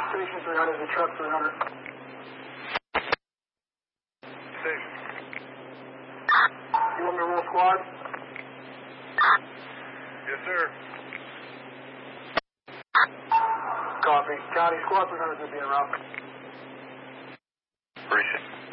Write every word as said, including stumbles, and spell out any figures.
Station three hundred, the truck three hundred. Station. You want me to roll squad? Yes, sir. Copy. County squad three hundred is going to be en route. Appreciate it.